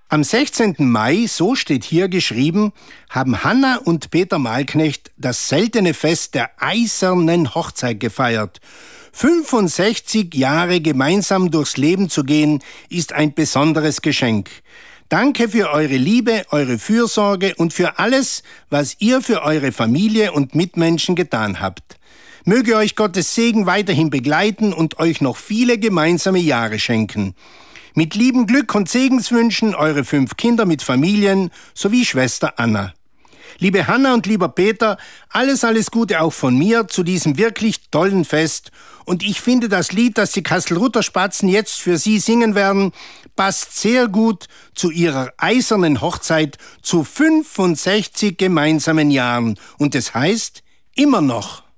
Am 16. Mai, so steht hier geschrieben, haben Hanna und Peter Malknecht das seltene Fest der eisernen Hochzeit gefeiert. 65 Jahre gemeinsam durchs Leben zu gehen, ist ein besonderes Geschenk. Danke für eure Liebe, eure Fürsorge und für alles, was ihr für eure Familie und Mitmenschen getan habt. Möge euch Gottes Segen weiterhin begleiten und euch noch viele gemeinsame Jahre schenken. Mit lieben Glück und Segenswünschen eure 5 Kinder mit Familien sowie Schwester Anna. Liebe Hanna und lieber Peter, alles Gute auch von mir zu diesem wirklich tollen Fest. Und ich finde, das Lied, das die Kastelruther Spatzen jetzt für Sie singen werden, passt sehr gut zu ihrer eisernen Hochzeit zu 65 gemeinsamen Jahren. Und es heißt, immer noch.